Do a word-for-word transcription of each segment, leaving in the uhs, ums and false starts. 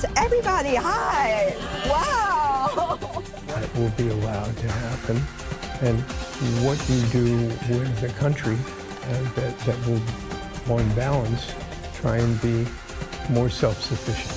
It's everybody. Hi. Wow. That will be allowed to happen. And what you do with a country uh, that, that will, on balance, try and be more self-sufficient.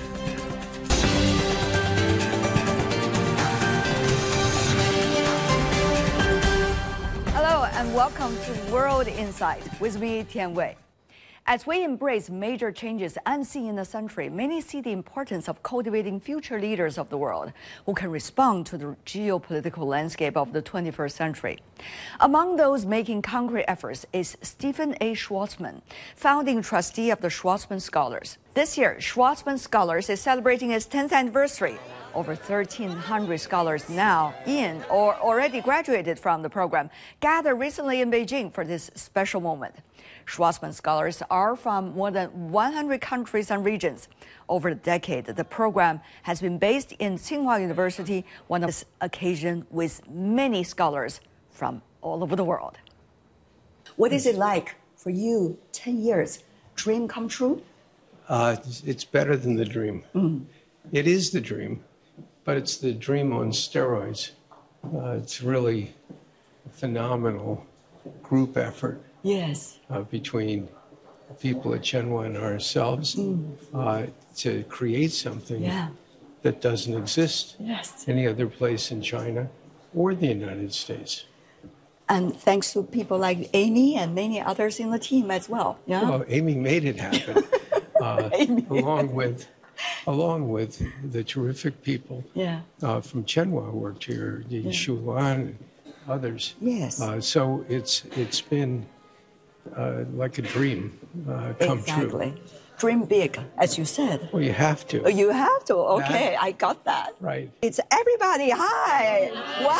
Hello and welcome to World Insight with me, Tian Wei. As we embrace major changes unseen in the century, many see the importance of cultivating future leaders of the world who can respond to the geopolitical landscape of the twenty-first century. Among those making concrete efforts is Stephen A. Schwarzman, founding trustee of the Schwarzman Scholars. This year, Schwarzman Scholars is celebrating its tenth anniversary. Over thirteen hundred scholars now in or already graduated from the program gathered recently in Beijing for this special moment. Schwarzman Scholars are from more than one hundred countries and regions. Over a decade, the program has been based in Tsinghua University, one of this occasion with many scholars from all over the world. What is it like for you, ten years? Dream come true? Uh, it's better than the dream. Mm. It is the dream, but it's the dream on steroids. Uh, it's really a phenomenal group effort. Yes. Uh, between people at Tsinghua and ourselves mm. uh, to create something yeah. that doesn't exist yes. any other place in China or the United States. And thanks to people like Amy and many others in the team as well. Yeah. Well, Amy made it happen, uh, along with along with the terrific people yeah. uh, from Tsinghua who worked here, yeah. Shu Lan and others. Yes. Uh, so it's it's been uh, like a dream uh, come exactly. true. Dream big, as you said. Well, you have to. Oh, you have to. Okay, that, I got that. Right. It's everybody. Hi.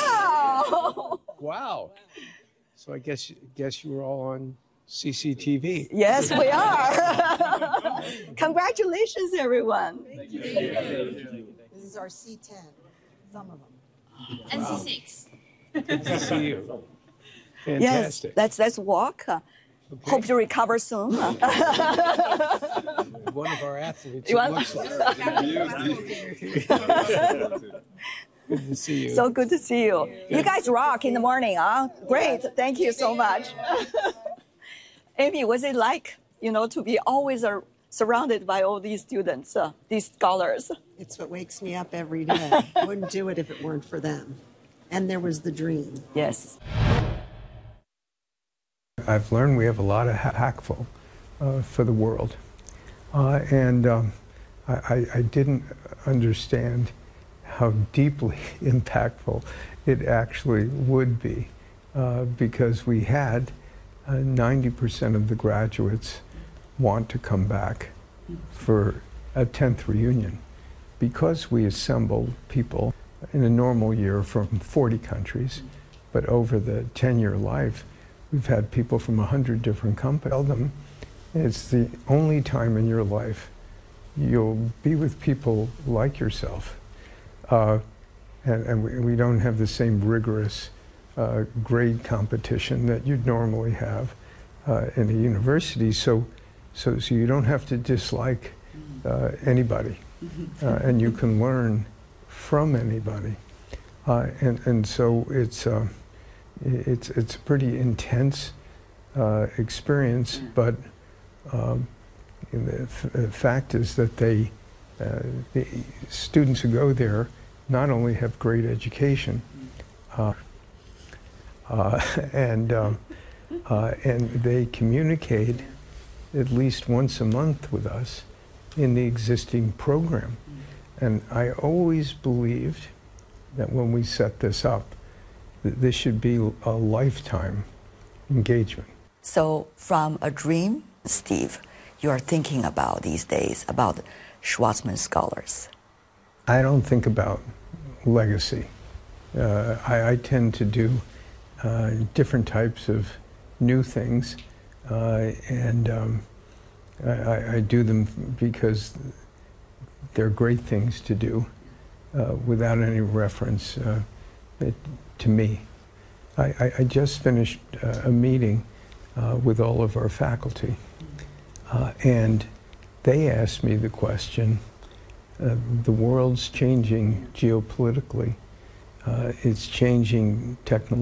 Wow. Wow. So I guess guess you were all on C C T V. Yes, we are. Congratulations, everyone. Thank you. This is our C ten, some of them. And C six. Good to see you. Fantastic. Yes, let's let's walk. Okay. Hope to recover soon. One of our athletes. You it looks like. Good to see you. So good to see you. You guys rock in the morning, huh? Great. Thank you so much. Amy, what's it like, you know, to be always uh, surrounded by all these students, uh, these scholars? It's what wakes me up every day. I wouldn't do it if it weren't for them. And there was the dream. Yes. I've learned we have a lot of hackful uh, for the world. Uh, and um, I, I didn't understand how deeply impactful it actually would be uh, because we had uh, ninety percent of the graduates want to come back for a tenth reunion. Because we assembled people in a normal year from forty countries, but over the ten-year life, we've had people from one hundred different companies. Tell them it's the only time in your life you'll be with people like yourself. Uh, and and we, we don't have the same rigorous uh, grade competition that you'd normally have uh, in a university. So, so, so you don't have to dislike uh, anybody, uh, and you can learn from anybody. Uh, and, and so it's, uh, it's, it's a pretty intense uh, experience, but um, the, f the fact is that they, uh, the students who go there not only have great education, uh, uh, and, um, uh, and they communicate at least once a month with us in the existing program. And I always believed that when we set this up, that this should be a lifetime engagement. So from a dream, Steve, you're thinking about these days, about Schwarzman Scholars. I don't think about legacy. Uh, I, I tend to do uh, different types of new things, uh, and um, I, I do them because they're great things to do uh, without any reference uh, it, to me. I, I, I just finished uh, a meeting uh, with all of our faculty, uh, and they asked me the question, Uh, the world's changing geopolitically. Uh, it's changing technologically.